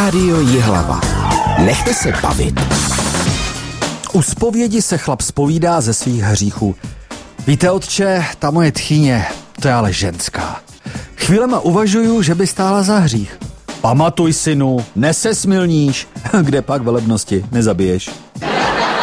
Rádio Jihlava. Nechte se bavit. U zpovědi se chlap zpovídá ze svých hříchů. Víte, otče, ta moje tchyně, to je ale ženská. Chvílema uvažuju, že by stála za hřích. Pamatuj, synu, nesesmilníš. Kde pak velebnosti, nezabiješ.